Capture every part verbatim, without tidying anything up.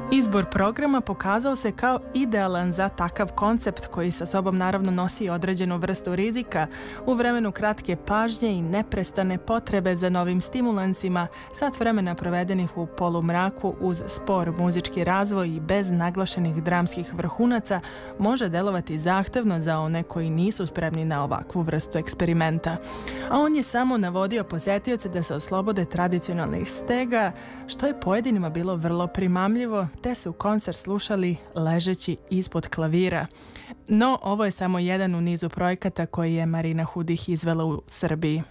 Izbor programa pokazao se kao idealan za takav koncept koji sa sobom naravno nosi određenu vrstu rizika u vremenu kratke pažnje i neprestane potrebe za novim stimulansima, sat vremena provedenih u polumraku uz spor muzički razvoj i bez naglašenih dramskih vrhunaca može delovati zahtevno za one koji nisu spremni na ovakvu vrstu eksperimenta. A on je samo navodio posetioce da se oslobode tradicionalnih stega, što je pojedinima bilo vrlo primamljivo, te su koncert slušali ležeći ispod klavira. No, ovo je samo jedan u nizu projekata koji je Marina Hudih izvela u Srbiji.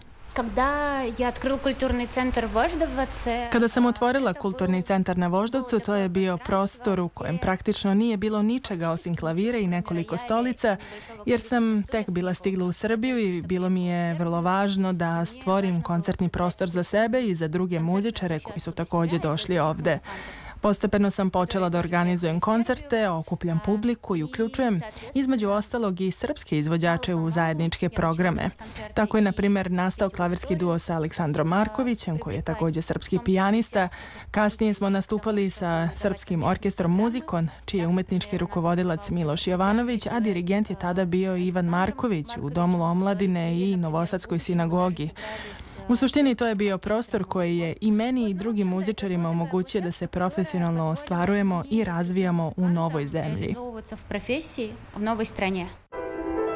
Kada sam otvorila kulturni centar na Voždovcu, to je bio prostor u kojem praktično nije bilo ničega osim klavira i nekoliko stolica, jer sam tek bila stigla u Srbiju i bilo mi je vrlo važno da stvorim koncertni prostor za sebe i za druge muzičare koji su također došli ovde. Postepeno sam počela da organizujem koncerte, okupljam publiku i uključujem između ostalog i srpske izvođače u zajedničke programe. Tako je, na primjer, nastao klavirski duo sa Aleksandrom Markovićem, koji je također srpski pijanista. Kasnije smo nastupali sa srpskim orkestrom Muzikon, čiji je umetnički rukovodilac Miloš Jovanović, a dirigent je tada bio Ivan Marković u Domu omladine i Novosadskoj sinagogi. U suštini to je bio prostor koji je i meni i drugim muzičarima omogućio da se profesionalno ostvarujemo i razvijamo u novoj zemlji.